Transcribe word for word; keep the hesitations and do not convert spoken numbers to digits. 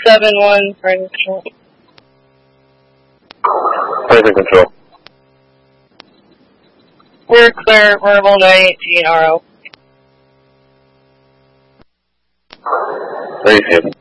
seven one, Prime Control. Prime Control. We're clear, we're level nine eighteen R O. Very good.